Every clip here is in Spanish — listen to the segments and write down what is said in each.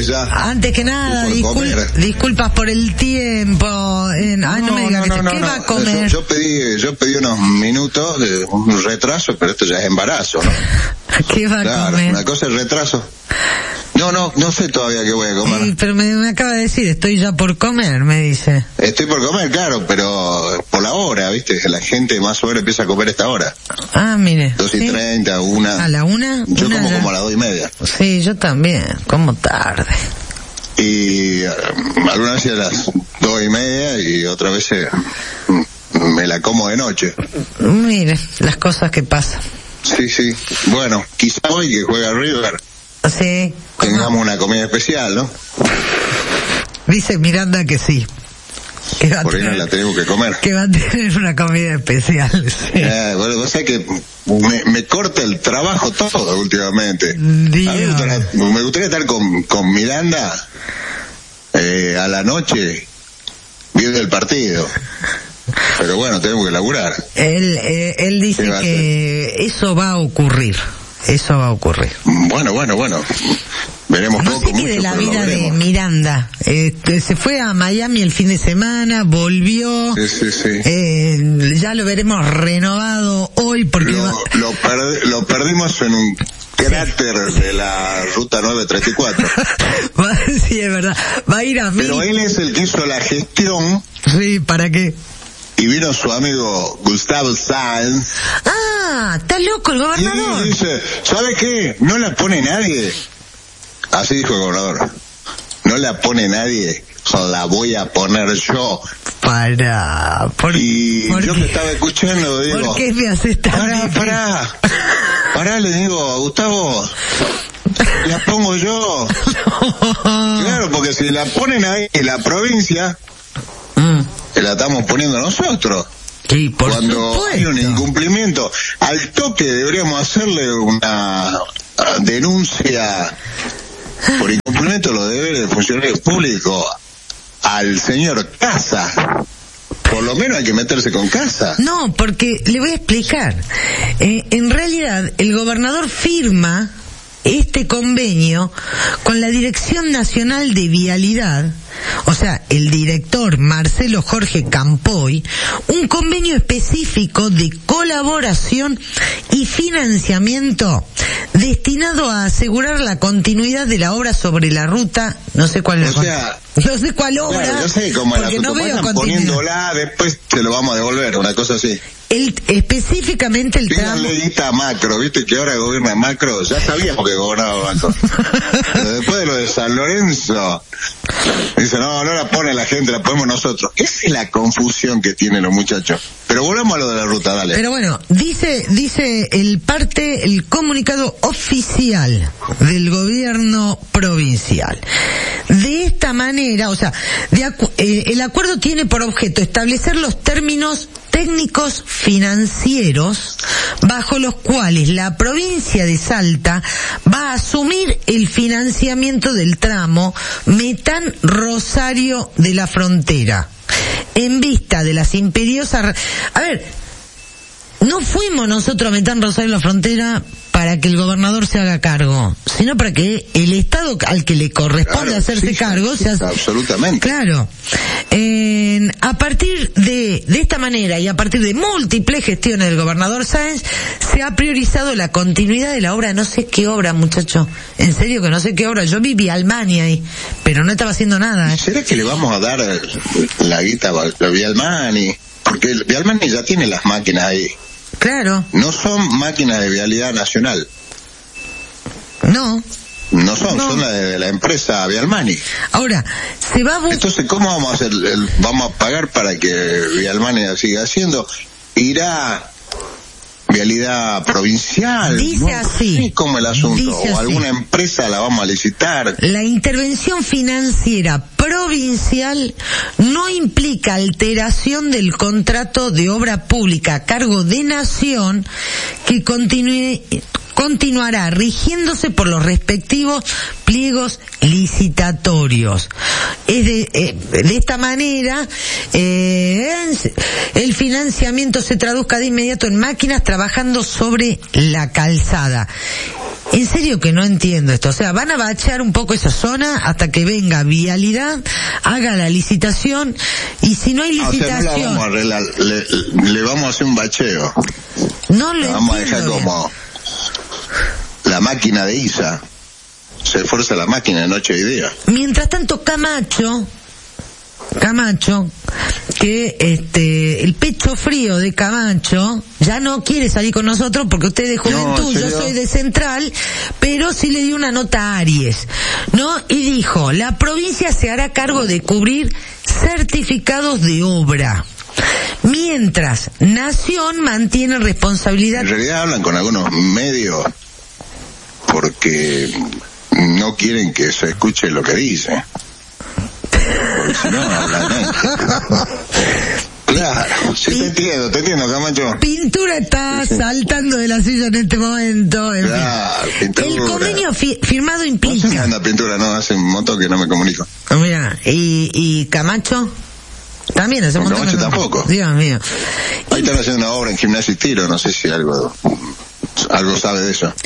ya. Antes que nada, disculpas por el tiempo. No me digas ¿qué va a comer? Yo pedí unos minutos de un retraso, pero esto ya es embarazo, ¿no? ¿Qué va a comer? Una cosa es retraso. No sé todavía qué voy a comer. Sí, pero me acaba de decir, estoy ya por comer, me dice. Estoy por comer, claro, pero por la hora, ¿viste? La gente más o menos empieza a comer a esta hora. Mire. 2:30, 1. ¿A la 1? Yo como a las 2:30. Sí, yo también, como tarde. Y algunas veces a las 2:30 y otras veces me la como de noche. Mire, las cosas que pasan. Sí. Bueno, quizá hoy que juega River. Sí. Tengamos una comida especial, ¿no? Dice Miranda que sí. Por ahí no la tenemos que comer. Que va a tener una comida especial, sí. Bueno, o sea que me corta el trabajo todo últimamente. Dios. Me gustaría estar con Miranda a la noche viendo el partido. Pero bueno, tenemos que laburar. Él dice que eso va a ocurrir. Bueno. Veremos no poco, sé qué mucho, de la vida de Miranda. Se fue a Miami el fin de semana, volvió. Sí. Ya lo veremos renovado hoy porque lo perdimos en un cráter de la ruta 934. Sí, es verdad. Va a ir a mí. Pero él es el que hizo la gestión. Sí, ¿para qué? Y vino su amigo Gustavo Sáenz. Está loco el gobernador. Y dice, ¿sabe qué? No la pone nadie. Así dijo el gobernador. No la pone nadie, la voy a poner yo. Yo que estaba escuchando, digo... ¿Por qué me haces tan Pará, le digo, Gustavo, la pongo yo. Claro, porque si la ponen ahí en la provincia, la estamos poniendo nosotros. Sí, cuando hay un incumplimiento, al toque deberíamos hacerle una denuncia por incumplimiento de los deberes de funcionarios públicos al señor Casa. Por lo menos hay que meterse con Casa. No, porque le voy a explicar. En realidad, el gobernador firma este convenio con la Dirección Nacional de Vialidad, o sea, el director Marcelo Jorge Campoy, un convenio específico de colaboración y financiamiento destinado a asegurar la continuidad de la obra sobre la ruta, no sé cuál obra. Claro, yo sé cómo es la ruta, vayan poniéndola, después se lo vamos a devolver, una cosa así. Específicamente el tramo. Pídanle a Macro, viste que ahora gobierna Macro, ya sabíamos que gobernaba Macro. Pero después de lo de San Lorenzo, dice, no la pone la gente, la ponemos nosotros. Esa es la confusión que tienen los muchachos. Pero volvamos a lo de la ruta, dale. Pero bueno, dice el comunicado oficial del gobierno provincial. De esta manera, o sea, el acuerdo tiene por objeto establecer los términos técnicos financieros bajo los cuales la provincia de Salta va a asumir el financiamiento del tramo Metán Rosario de la Frontera en vista de las imperiosas... A ver, no fuimos nosotros a Metán Rosario de la Frontera para que el gobernador se haga cargo, sino para que el Estado al que le corresponde hacerse cargo se hace... Absolutamente. Claro. A partir de esta manera y a partir de múltiples gestiones del gobernador Sáenz, se ha priorizado la continuidad de la obra. No sé qué obra, muchacho. En serio que no sé qué obra. Yo vi Vialmani ahí, pero no estaba haciendo nada. ¿Será que le vamos a dar la guita a Vialmani? Porque Vialmani ya tiene las máquinas ahí. Claro. No son máquinas de vialidad nacional. No son las de la empresa Vialmani. Ahora, se va a... Entonces, ¿cómo vamos a hacer? Vamos a pagar para que Vialmani siga haciendo. Irá vialidad provincial. Dice así. No sé cómo el asunto. O alguna empresa la vamos a licitar. La intervención financiera provincial no implica alteración del contrato de obra pública a cargo de Nación, que continuará rigiéndose por los respectivos pliegos licitatorios. De esta manera, el financiamiento se traduzca de inmediato en máquinas trabajando sobre la calzada. En serio que no entiendo esto. O sea, van a bachear un poco esa zona hasta que venga Vialidad, haga la licitación, y si no hay licitación... O sea, no la vamos a arreglar, le vamos a hacer un bacheo. No lo vamos a dejar como la máquina de ISA. Se esfuerza la máquina de noche y día. Mientras tanto, Camacho, que el pecho frío de Camacho ya no quiere salir con nosotros porque usted es de Juventud, yo soy de Central, pero sí le dio una nota a Aries, ¿no? Y dijo, la provincia se hará cargo de cubrir certificados de obra, mientras Nación mantiene responsabilidad. En realidad hablan con algunos medios porque no quieren que se escuche lo que dice. Porque si no, hablan. Claro, sí, te entiendo, Camacho. Pintura está saltando de la silla en este momento. Claro, Pintura. El convenio firmado implica... No se me anda Pintura, no, hace un montón que no me comunico. Mira, y Camacho... También hace un montón Camacho tampoco. Dios mío. Ahí están haciendo una obra en Gimnasia y Tiro, no sé si algo sabe de eso.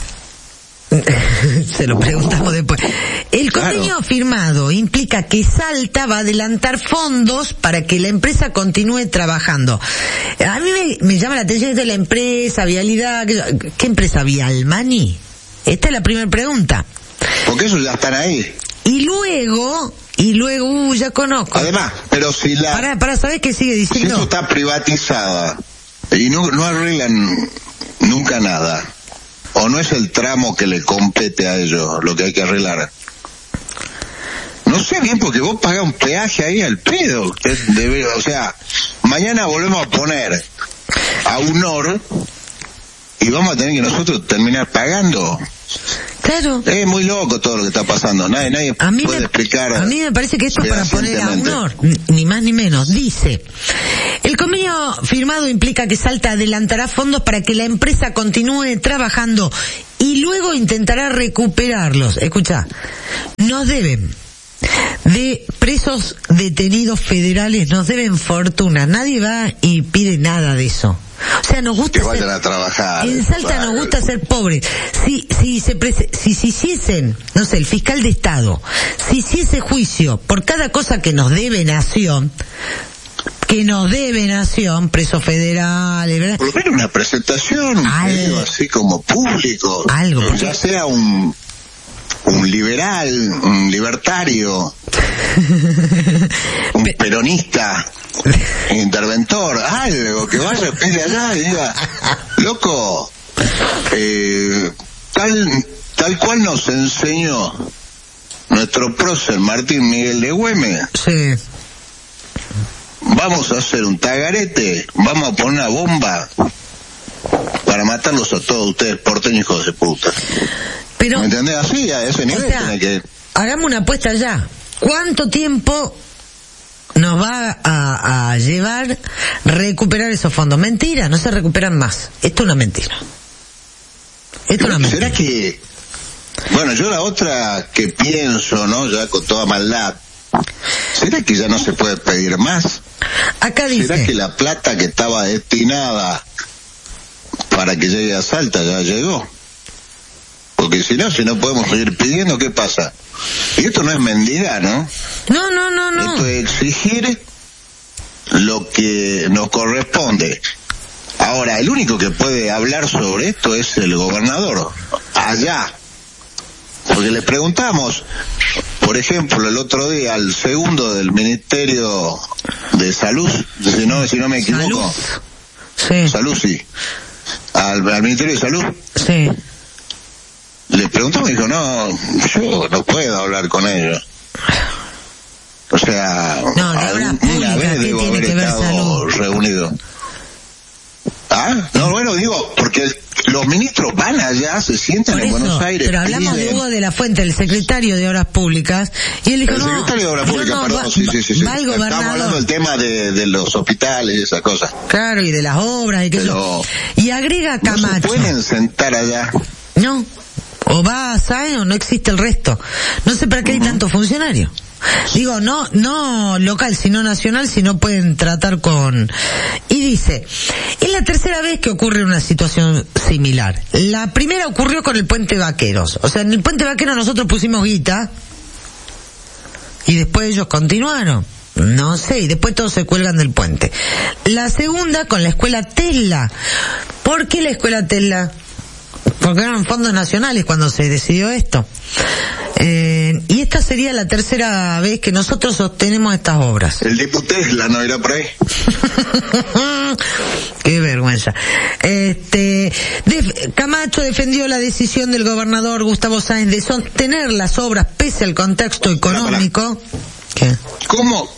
Se lo preguntamos después. El convenio firmado implica que Salta va a adelantar fondos para que la empresa continúe trabajando. A mí me llama la atención esto de la empresa, Vialidad. ¿Qué empresa? ¿Vialmani? Esta es la primera pregunta. Porque esos ya están ahí. Y luego, ya conozco. Además, pero si la... Para saber qué sigue diciendo. Si esto está privatizada y no arreglan nunca nada, o no es el tramo que le compete a ellos lo que hay que arreglar. No sé bien, porque vos pagás un peaje ahí al pedo. O sea, mañana volvemos a poner a UNOR y vamos a tener que nosotros terminar pagando. Claro. Es muy loco todo lo que está pasando. Nadie puede explicar. A mí me parece que esto es para poner a UNOR, ni más ni menos. Dice, el convenio firmado implica que Salta adelantará fondos para que la empresa continúe trabajando y luego intentará recuperarlos. Escucha, nos deben de presos detenidos federales, nos deben fortuna. Nadie va y pide nada de eso. O sea, nos gusta que vayan a trabajar. En Salta nos gusta ser pobres. Si hiciesen, no sé, el fiscal de Estado, si hiciese juicio por cada cosa que nos debe Nación, presos federales, ¿verdad? Por lo menos una presentación, así como público. Algo. Ya sea un liberal, un libertario, un peronista, interventor, algo, que vaya, pele allá y diga, loco, tal cual nos enseñó nuestro prócer Martín Miguel de Güemes. Sí. Vamos a hacer un tagarete, vamos a poner una bomba para matarlos a todos ustedes, porteños hijos de puta. Pero, ¿me entendés? Así, a ese nivel, o sea, tiene que... Hagamos una apuesta ya. ¿Cuánto tiempo nos va a llevar recuperar esos fondos? Mentira, no se recuperan más. Esto es una mentira. ¿Será que... Bueno, yo la otra que pienso, ¿no? Ya con toda maldad, ¿será que ya no se puede pedir más? Acá dice... ¿Será que la plata que estaba destinada para que llegue a Salta ya llegó? Porque si no podemos seguir pidiendo, ¿qué pasa? Y esto no es mendigar, ¿no? No. Esto es exigir lo que nos corresponde. Ahora, el único que puede hablar sobre esto es el gobernador, allá. Porque le preguntamos, por ejemplo, el otro día al segundo del Ministerio de Salud, si no me equivoco. Salud, sí. Al Ministerio de Salud. Sí. Le preguntamos y dijo, no, yo no puedo hablar con ellos. O sea, una vez debo haber estado reunido. No, bueno, digo, porque los ministros van allá, se sientan en Buenos Aires. Pero hablamos de Hugo de la Fuente, el secretario de Obras Públicas, y él dijo, el secretario de Obras Públicas, perdón, sí. Estamos hablando del tema de los hospitales y esas cosas. Claro, y de las obras y qué eso. Y agrega Camacho. No se pueden sentar allá. No. O va a SAE o no existe el resto. No sé para qué hay tanto funcionario. Digo, no local, sino nacional, si no pueden tratar con... Y dice, es la tercera vez que ocurre una situación similar. La primera ocurrió con el Puente Vaqueros. O sea, en el Puente Vaqueros nosotros pusimos guita y después ellos continuaron. No sé, y después todos se cuelgan del puente. La segunda con la escuela Tesla. ¿Por qué la escuela Tesla? Porque eran fondos nacionales cuando se decidió esto. Y esta sería la tercera vez que nosotros sostenemos estas obras. El diputado Tesla no irá por ahí. Qué vergüenza. Camacho defendió la decisión del gobernador Gustavo Sáenz de sostener las obras pese al contexto económico. ¿Qué? ¿Cómo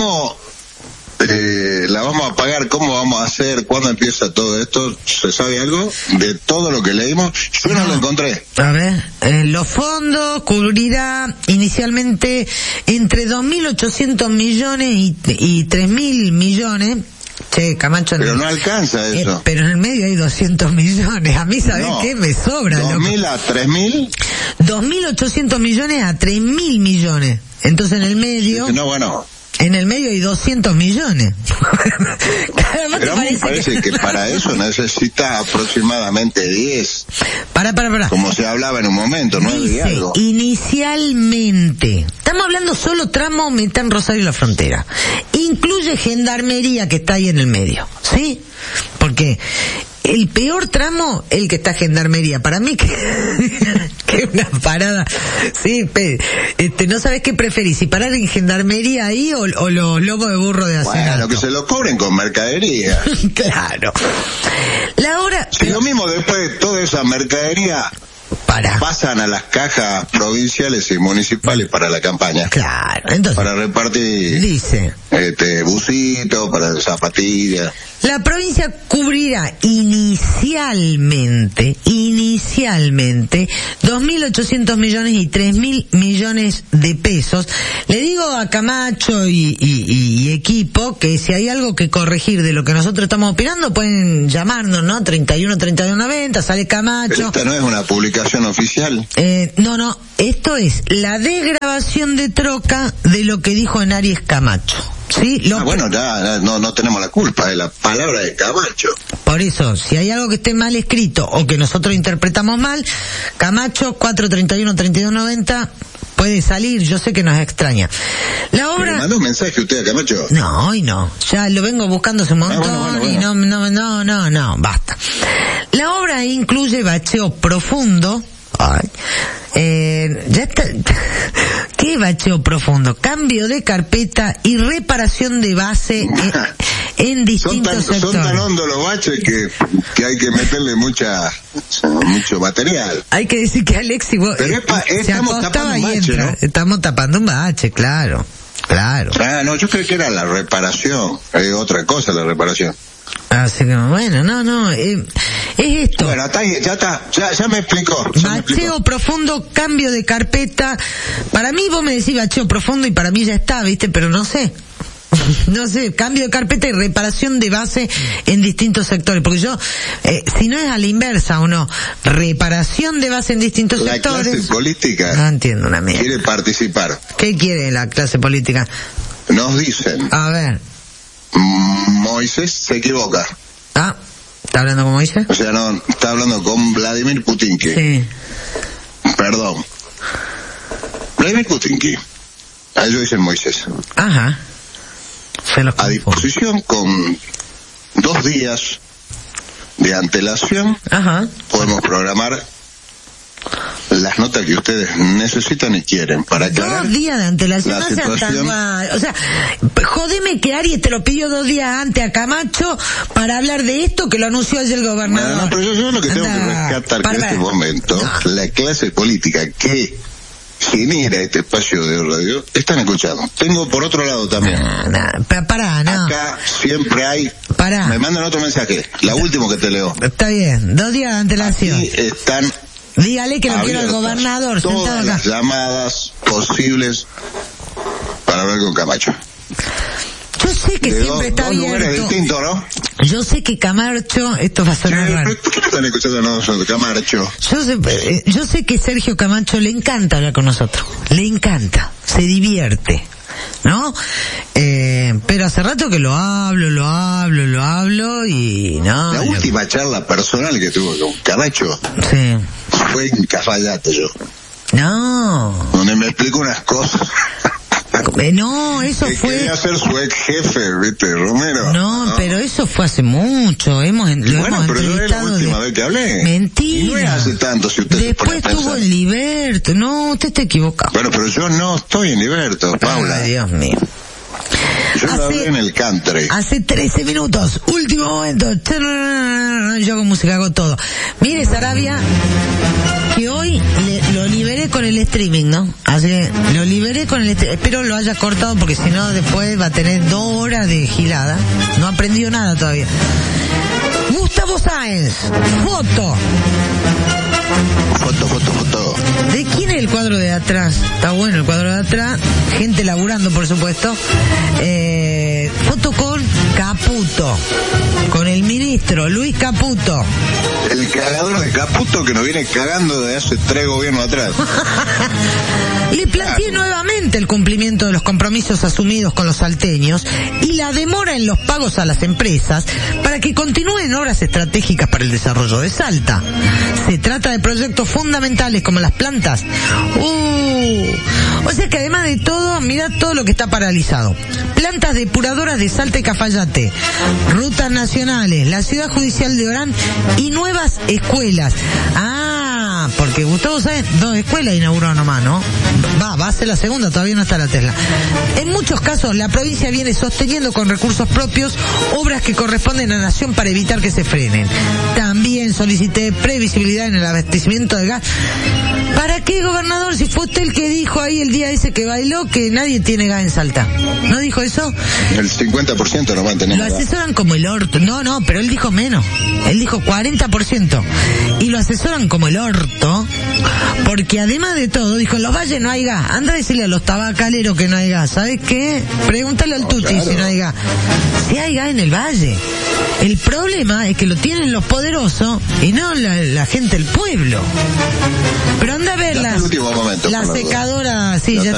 la vamos a pagar? ¿Cómo vamos a hacer? ¿Cuándo empieza todo esto? ¿Se sabe algo de todo lo que leímos? Yo no lo encontré. A ver, los fondos cubrirá inicialmente entre 2.800 millones y 3.000 millones. Che, Camacho... Pero no alcanza eso. Pero en el medio hay 200 millones. A mí, ¿sabés qué? Me sobra. 2.000 a 3.000. 2.800 millones a 3.000 millones. Entonces en el medio... No, bueno... En el medio hay 200 millones. Pero a mí me parece que para eso necesita aproximadamente 10. Para. Como se hablaba en un momento, 9 y algo. Inicialmente. Estamos hablando solo tramo Metán Rosario y La Frontera. Incluye Gendarmería que está ahí en el medio. ¿Sí? Porque el peor tramo, el que está Gendarmería. Para mí que una parada. Sí, no sabes qué preferís, si parar en Gendarmería ahí o los lomos de burro de Hacienda. Bueno, que se lo cobren con mercadería. Claro. La hora... Si lo mismo después de toda esa mercadería pasan a las cajas provinciales y municipales para la campaña. Claro, entonces... Para repartir... Dice... busitos, para zapatillas. La provincia cubrirá inicialmente 2.800 millones y 3.000 millones de pesos. Le digo a Camacho y equipo que si hay algo que corregir de lo que nosotros estamos opinando, pueden llamarnos, ¿no? 31-31-90, sale Camacho. Pero esta no es una publicación oficial. No, esto es la desgrabación de Troca de lo que dijo en Aries Camacho. Sí, bueno, ya no tenemos la culpa de la palabra de Camacho. Por eso, si hay algo que esté mal escrito o que nosotros interpretamos mal, Camacho 431-3290 puede salir, yo sé que nos extraña. La obra... ¿Le mandó un mensaje usted a Camacho? No, hoy no. Ya lo vengo buscando hace un montón y no, basta. La obra incluye bacheo profundo. Ya está. ¿Qué bacheo profundo? Cambio de carpeta y reparación de base en distintos sectores. Son tan hondos los baches que hay que meterle mucho material. Hay que decir que Alexi se acostaba y entra. ¿No? Estamos tapando un bache, claro. No, yo creo que era la reparación. Es otra cosa la reparación. Así que bueno, es esto. Bueno, ya me explicó. Bacheo profundo, cambio de carpeta. Para mí vos me decís bacheo profundo y para mí ya está, ¿viste? Pero no sé, cambio de carpeta y reparación de base en distintos sectores. Porque yo, si no es a la inversa o no, reparación de base en distintos sectores. La clase política no entiendo una mierda. Quiere participar. ¿Qué quiere la clase política? Nos dicen. A ver. Moisés se equivoca. ¿Está hablando con Moisés? O sea, no, está hablando con Vladimir Putinki. Sí. Perdón. Vladimir Putinki. A ellos dicen Moisés. Ajá. A disposición con 2 días de antelación. Ajá. Podemos programar las notas que ustedes necesitan y quieren para aclarar 2 días de antelación, la situación. O sea, jodeme que Aries te lo pidió 2 días antes a Camacho para hablar de esto que lo anunció ayer el gobernador. No, pero yo lo que tengo que rescatar que en este momento la clase política que genera este espacio de radio están escuchando. Tengo por otro lado también. Acá siempre hay. Me mandan otro mensaje, la última que te leo. Está bien, 2 días de antelación. Aquí están. Dígale que lo quiero al gobernador sentado acá. Todas las llamadas posibles para hablar con Camacho. Yo sé que siempre está abierto. Dos lugares distintos, ¿no? Yo sé que Camacho, esto va a sonar raro. ¿Por qué no están escuchando a nosotros, Camacho? Yo sé que Sergio Camacho le encanta hablar con nosotros. Le encanta. Se divierte. ¿No? Pero hace rato que lo hablo y no. La última charla personal que tuve con Camacho fue en Cafayate, No. donde me explicó unas cosas. No, eso que fue... quería ser su ex jefe, ¿viste, Romero? No, pero eso fue hace mucho. Lo hemos pero es la entrevistado última vez que hablé. Mentira. Y no es hace tanto, si usted Después se pone a estuvo pensar. en Liberto. No, usted está equivocado. Bueno, pero yo no estoy en Liberto, Paula. Ay, Dios mío. Yo lo hablé en el country. Hace 13 minutos, último momento. Yo con música hago todo. Mire, Sarabia, que hoy lo liberé con el streaming, ¿no? Lo liberé con el streaming. Espero lo haya cortado porque si no después va a tener 2 horas de gilada. No ha aprendido nada todavía. Gustavo Sáenz, foto. Foto. ¿De quién es el cuadro de atrás? Está bueno el cuadro de atrás. Gente laburando, por supuesto. Foto con Caputo. Con el ministro Luis Caputo. El cagador de Caputo que nos viene cagando desde hace 3 gobiernos atrás. Le planteé nuevamente el cumplimiento de los compromisos asumidos con los salteños y la demora en los pagos a las empresas para que continúen obras estratégicas para el desarrollo de Salta. Se trata de proyectos fundamentales como las plantas. O sea que además de todo, mirá todo lo que está paralizado. Plantas depuradoras de Salta y Cafayate, rutas nacionales, la ciudad judicial de Orán y nuevas escuelas. Porque Gustavo Sáenz 2 escuelas inauguró nomás, ¿no? Va a ser la segunda, todavía no está la Tesla. En muchos casos, la provincia viene sosteniendo con recursos propios obras que corresponden a la nación para evitar que se frenen. También solicité previsibilidad en el abastecimiento de gas. ¿Para qué, gobernador? Si fue usted el que dijo ahí el día ese que bailó que nadie tiene gas en Salta. ¿No dijo eso? El 50% nomás tenemos. Lo asesoran como el orto. No, pero él dijo menos. Él dijo 40%. Y lo asesoran como el orto, porque además de todo, dijo, en los valles no hay gas. Anda a decirle a los tabacaleros que no hay gas. ¿Sabes qué? Pregúntale al Tuti si no hay gas. Si hay gas en el valle. El problema es que lo tienen los poderosos y no la gente del pueblo. Pero anda a ver la secadora, sí, ya